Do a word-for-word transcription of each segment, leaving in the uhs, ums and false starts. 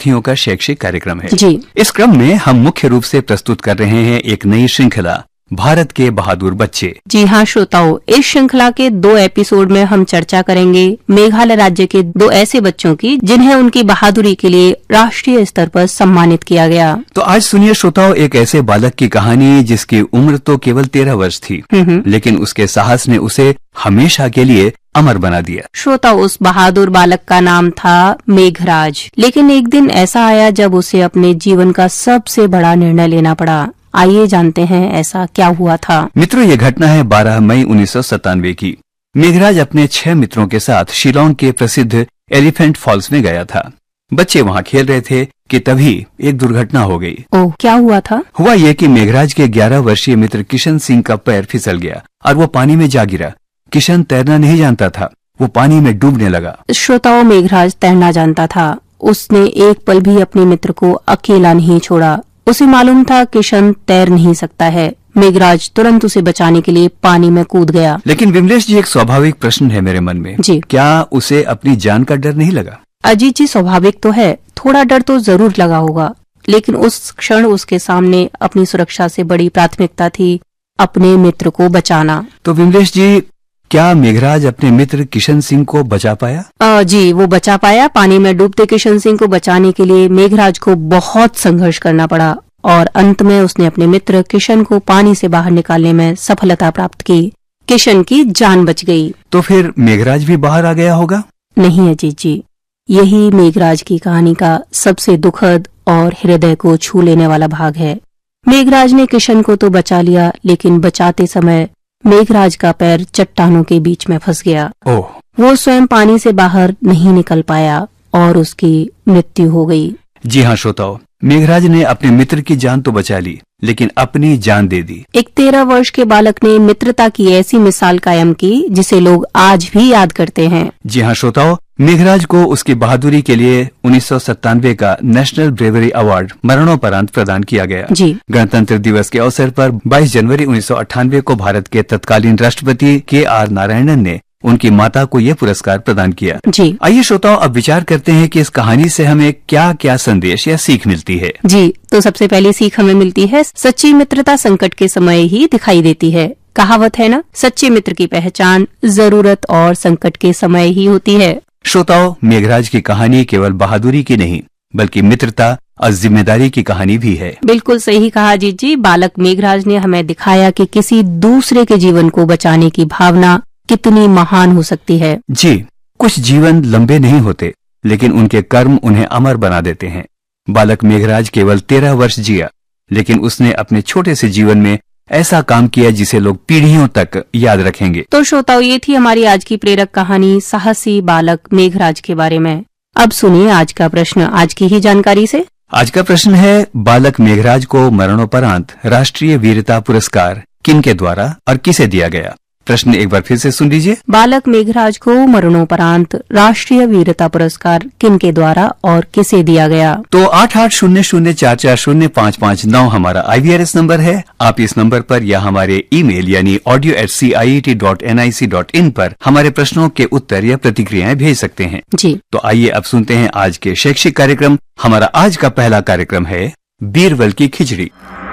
विद्यार्थियों का शैक्षिक कार्यक्रम है। जी। इस क्रम में हम मुख्य रूप से प्रस्तुत कर रहे हैं एक नई श्रृंखला, भारत के बहादुर बच्चे। जी हाँ श्रोताओं, इस श्रृंखला के दो एपिसोड में हम चर्चा करेंगे मेघालय राज्य के दो ऐसे बच्चों की जिन्हें उनकी बहादुरी के लिए राष्ट्रीय स्तर पर सम्मानित किया गया। तो आज सुनिए श्रोताओं एक ऐसे बालक की कहानी जिसकी उम्र तो केवल तेरह वर्ष थी, लेकिन उसके साहस ने उसे हमेशा के लिए अमर बना दिया। श्रोता, उस बहादुर बालक का नाम था मेघराज। लेकिन एक दिन ऐसा आया जब उसे अपने जीवन का सबसे बड़ा निर्णय लेना पड़ा। आइए जानते हैं ऐसा क्या हुआ था। मित्रों, ये घटना है बारह मई उन्नीस सौ सत्तानवे की। मेघराज अपने छह मित्रों के साथ शिलोंग के प्रसिद्ध एलिफेंट फॉल्स में गया था। बच्चे वहाँ खेल रहे थे कि तभी एक दुर्घटना हो गई। ओह, क्या हुआ था? हुआ ये कि मेघराज के ग्यारह वर्षीय मित्र किशन सिंह का पैर फिसल गया और वो पानी में जा गिरा। किशन तैरना नहीं जानता था, वो पानी में डूबने लगा। श्रोताओं, मेघराज तैरना जानता था। उसने एक पल भी अपने मित्र को अकेला नहीं छोड़ा। उसे मालूम था किशन तैर नहीं सकता है। मेघराज तुरंत उसे बचाने के लिए पानी में कूद गया। लेकिन विमलेश जी, एक स्वाभाविक प्रश्न है मेरे मन में। जी। क्या उसे अपनी जान का डर नहीं लगा? अजीत जी, स्वाभाविक तो है, थोड़ा डर तो जरूर लगा होगा, लेकिन उस क्षण उसके सामने अपनी सुरक्षा से बड़ी प्राथमिकता थी अपने मित्र को बचाना। तो विमलेश जी, क्या मेघराज अपने मित्र किशन सिंह को बचा पाया? आ, जी, वो बचा पाया। पानी में डूबते किशन सिंह को बचाने के लिए मेघराज को बहुत संघर्ष करना पड़ा और अंत में उसने अपने मित्र किशन को पानी से बाहर निकालने में सफलता प्राप्त की। किशन की जान बच गई। तो फिर मेघराज भी बाहर आ गया होगा? नहीं अजीत जी, यही मेघराज की कहानी का सबसे दुखद और हृदय को छू लेने वाला भाग है। मेघराज ने किशन को तो बचा लिया, लेकिन बचाते समय मेघराज का पैर चट्टानों के बीच में फंस गया। ओह। वो स्वयं पानी से बाहर नहीं निकल पाया और उसकी मृत्यु हो गई। जी हाँ श्रोताओ, मेघराज ने अपने मित्र की जान तो बचा ली, लेकिन अपनी जान दे दी। एक तेरह वर्ष के बालक ने मित्रता की ऐसी मिसाल कायम की जिसे लोग आज भी याद करते हैं। जी हाँ श्रोताओ, मेघराज को उसकी बहादुरी के लिए उन्नीस सौ सत्तानवे का नेशनल ब्रेवरी अवार्ड मरणोपरांत प्रदान किया गया। जी। गणतंत्र दिवस के अवसर पर बाईस जनवरी उन्नीस सौ अट्ठानवे को भारत के तत्कालीन राष्ट्रपति के आर नारायणन ने उनकी माता को यह पुरस्कार प्रदान किया। जी। आइए श्रोताओं, अब विचार करते हैं कि इस कहानी से हमें क्या क्या संदेश या सीख मिलती है। जी, तो सबसे पहली सीख हमें मिलती है, सच्ची मित्रता संकट के समय ही दिखाई देती है। कहावत है ना, सच्चे मित्र की पहचान जरूरत और संकट के समय ही होती है। श्रोताओं, मेघराज की कहानी केवल बहादुरी की नहीं, बल्कि मित्रता और जिम्मेदारी की कहानी भी है। बिल्कुल सही कहा जीत जी। बालक मेघराज ने हमें दिखाया कि किसी दूसरे के जीवन को बचाने की भावना कितनी महान हो सकती है। जी, कुछ जीवन लंबे नहीं होते, लेकिन उनके कर्म उन्हें अमर बना देते हैं। बालक मेघराज केवल तेरह वर्ष जिया, लेकिन उसने अपने छोटे से जीवन में ऐसा काम किया जिसे लोग पीढ़ियों तक याद रखेंगे। तो श्रोताओं, ये थी हमारी आज की प्रेरक कहानी साहसी बालक मेघराज के बारे में। अब सुनिए आज का प्रश्न आज की ही जानकारी से। आज का प्रश्न है, बालक मेघराज को मरणोपरांत राष्ट्रीय वीरता पुरस्कार किनके द्वारा और किसे दिया गया? प्रश्न एक बार फिर से सुन लीजिए। बालक मेघराज को मरणोपरांत राष्ट्रीय वीरता पुरस्कार किनके द्वारा और किसे दिया गया? तो आठ आठ शून्य शून्य चार चार शून्य पाँच पाँच नौ हमारा आई वी आर एस नंबर है। आप इस नंबर पर या हमारे ईमेल यानी audio eight C I E T dot N I C dot in पर हमारे प्रश्नों के उत्तर या प्रतिक्रियाएं भेज सकते हैं। जी। तो आइए अब सुनते हैं आज के शैक्षिक कार्यक्रम। हमारा आज का पहला कार्यक्रम है बीरबल की खिचड़ी।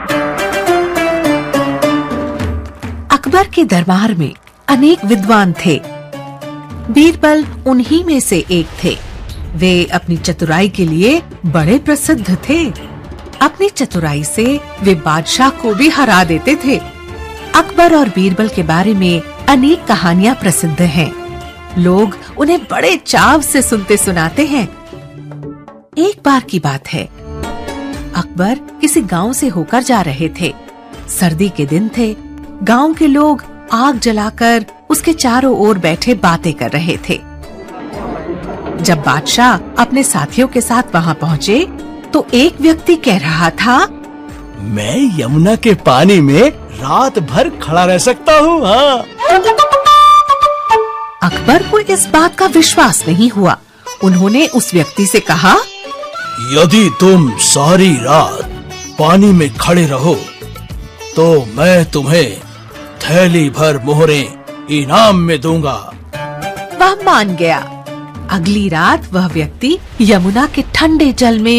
अकबर के दरबार में अनेक विद्वान थे। बीरबल उन्हीं में से एक थे। वे अपनी चतुराई के लिए बड़े प्रसिद्ध थे। अपनी चतुराई से वे बादशाह को भी हरा देते थे। अकबर और बीरबल के बारे में अनेक कहानियां प्रसिद्ध हैं। लोग उन्हें बड़े चाव से सुनते सुनाते हैं। एक बार की बात है, अकबर किसी गांव से होकर जा रहे थे। सर्दी के दिन थे। गांव के लोग आग जलाकर उसके चारों ओर बैठे बातें कर रहे थे। जब बादशाह अपने साथियों के साथ वहां पहुंचे तो एक व्यक्ति कह रहा था, मैं यमुना के पानी में रात भर खड़ा रह सकता हूँ। हाँ। अकबर को इस बात का विश्वास नहीं हुआ। उन्होंने उस व्यक्ति से कहा, यदि तुम सारी रात पानी में खड़े रहो तो मैं तुम्हें थैली भर मोहरें इनाम में दूंगा। वह मान गया। अगली रात वह व्यक्ति यमुना के ठंडे जल में